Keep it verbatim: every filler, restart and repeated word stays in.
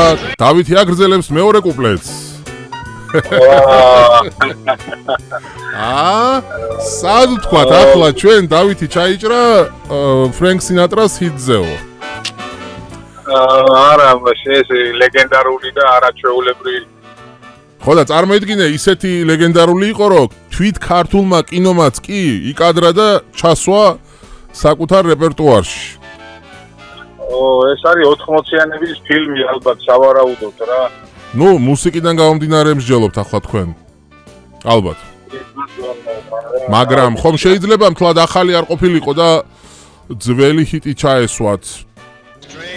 დავითი აგრძელებს მეორე კუპლეტს. აა, სად თქვათ ახლა ჩვენ დავითი ჩაიჭრა ფრენკ სინატრას ჰიტზეო. არა, ეს ლეგენდარული და არაჩვეულებრივი. ხო და წარმოიდგინე, ისეთი ლეგენდარული იყო, რომ თვით ქართულმა კინომაც კი იკადრა და ჩასვა საკუთარ რეპერტუარში. ო, ეს არის ოთხმოციანების ფილმი, ალბათ სავარაუდოდ რა. ნუ, მუსიკიდან გამომდინარე მსჯელობთ ახლა თქვენ. ალბათ. მაგრამ ხომ შეიძლება მთლად ახალი არ ყოფილიყო და ძველი ჰიტი ჩაესვათ.